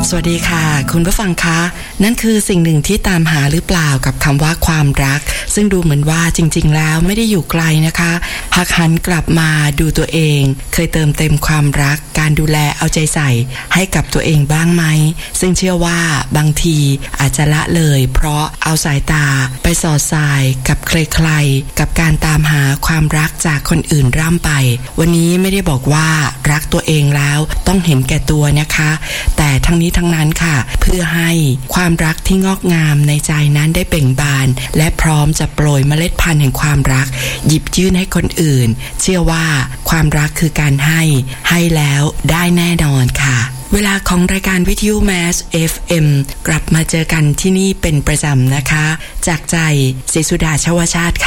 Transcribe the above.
สวัสดีค่ะคุณผู้ฟังคะนั่นคือสิ่งหนึ่งที่ตามหาหรือเปล่ากับคำว่าความรักซึ่งดูเหมือนว่าจริงๆแล้วไม่ได้อยู่ไกลนะคะหากหันกลับมาดูตัวเองเคยเติมเต็มความรักการดูแลเอาใจใส่ให้กับตัวเองบ้างไหมซึ่งเชื่อว่าบางทีอาจจะละเลยเพราะเอาสายตาไปสอดสายกับใครๆกับการตามหาความรักจากคนอื่นร่ำไปวันนี้ไม่ได้บอกว่ารักตัวเองแล้วต้องเห็นแก่ตัวนะคะแต่ทั้งนี้ทั้งนั้นค่ะเพื่อให้ความรักที่งอกงามในใจนั้นได้เบ่งบานและพร้อมจะโปรยเมล็ดพันธุ์แห่งความรักหยิบยื่นให้คนอื่นเชื่อว่าความรักคือการให้แล้วได้แน่นอนค่ะเวลาของรายการวิทยุ Mass FM กลับมาเจอกันที่นี่เป็นประจำนะคะจากใจศรีสุดาชวชาติค่ะ